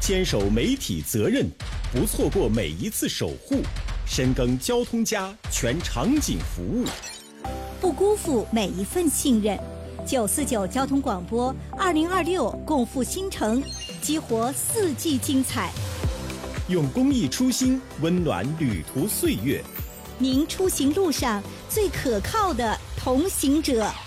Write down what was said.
坚守媒体责任，不错过每一次守护，深耕交通家全场景服务， 不辜负每一份信任。949交通广播2026共赴新城，激活4季精彩。 用公益初心温暖旅途岁月， 您出行路上最可靠的同行者。